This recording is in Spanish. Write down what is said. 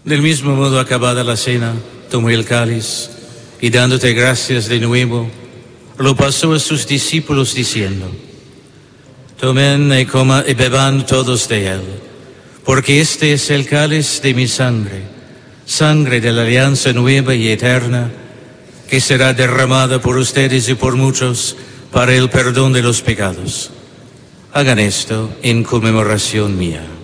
Del mismo modo, acabada la cena, tomó el cáliz y dándote gracias de nuevo, lo pasó a sus discípulos diciendo: Tomen y beban todos de él, porque este es el cáliz de mi sangre, sangre de la alianza nueva y eterna, que será derramada por ustedes y por muchos para el perdón de los pecados. Hagan esto en conmemoración mía.